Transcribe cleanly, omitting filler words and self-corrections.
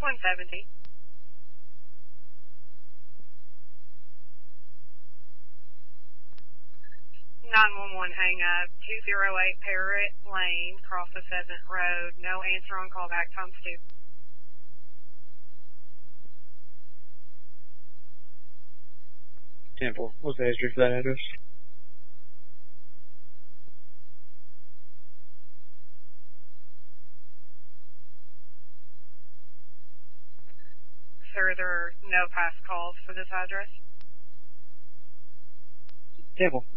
170. Hang up, 208 Parrot Lane, cross the Pheasant Road. No answer on callback, times 2. Temple, what's the history for that address? Sir, there are no past calls for this address. Temple.